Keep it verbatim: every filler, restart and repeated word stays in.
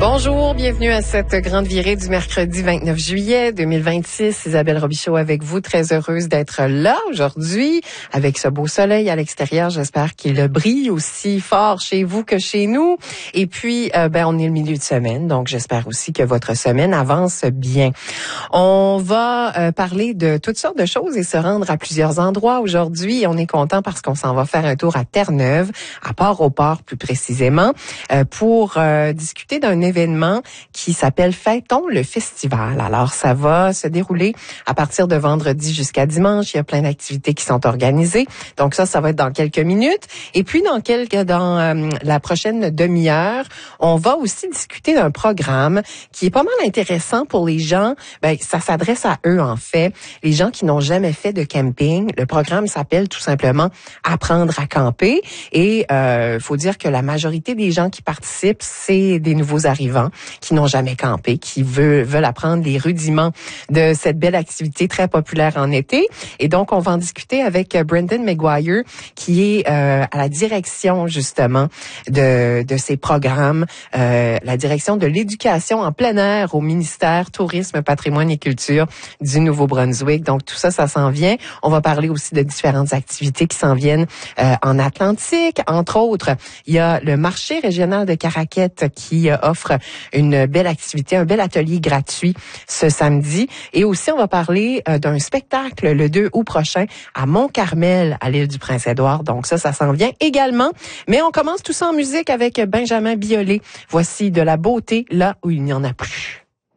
Bonjour, bienvenue à cette grande virée du mercredi vingt-neuf juillet deux mille vingt-six. Isabelle Robichaud avec vous, très heureuse d'être là aujourd'hui avec ce beau soleil à l'extérieur. J'espère qu'il brille aussi fort chez vous que chez nous. Et puis, euh, ben, on est le milieu de semaine, donc j'espère aussi que votre semaine avance bien. On va euh, parler de toutes sortes de choses et se rendre à plusieurs endroits aujourd'hui. On est content parce qu'on s'en va faire un tour à Terre-Neuve, à Port-au-Port plus précisément, euh, pour euh, discuter d'un événement qui s'appelle Fêtons le Festival. Alors, ça va se dérouler à partir de vendredi jusqu'à dimanche. Il y a plein d'activités qui sont organisées. Donc ça, ça va être dans quelques minutes. Et puis, dans quelques, dans euh, la prochaine demi-heure, on va aussi discuter d'un programme qui est pas mal intéressant pour les gens. Ben, ça s'adresse à eux, en fait. Les gens qui n'ont jamais fait de camping. Le programme s'appelle tout simplement Apprendre à camper. Et euh, faut dire que la majorité des gens qui participent, c'est des nouveaux arrivants qui n'ont jamais campé, qui veulent, veulent apprendre les rudiments de cette belle activité très populaire en été. Et donc, on va en discuter avec Brendan Maguire, qui est euh, à la direction, justement, de, de ces programmes, euh, la direction de l'éducation en plein air au ministère Tourisme, Patrimoine et Culture du Nouveau-Brunswick. Donc, tout ça, ça s'en vient. On va parler aussi de différentes activités qui s'en viennent euh, en Atlantique. Entre autres, il y a le marché régional de Caraquette qui euh, offre une belle activité, un bel atelier gratuit ce samedi. Et aussi, on va parler euh, d'un spectacle le deux août prochain à Mont-Carmel, à l'île du Prince-Édouard. Donc ça, ça s'en vient également. Mais on commence tout ça en musique avec Benjamin Biolay. Voici de la beauté là où il n'y en a plus.